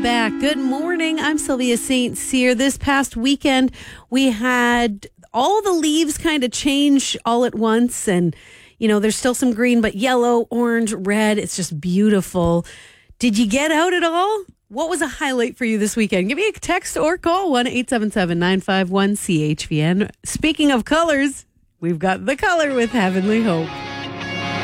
back. Good morning. I'm Sylvia St. Cyr. This past weekend, we had all the leaves kind of change all at once. And, you know, there's still some green, but yellow, orange, red. It's just beautiful. Did you get out at all? What was a highlight for you this weekend? Give me a text or call 1-877-951-CHVN. Speaking of colors, we've got The Color with Heavenly Hope.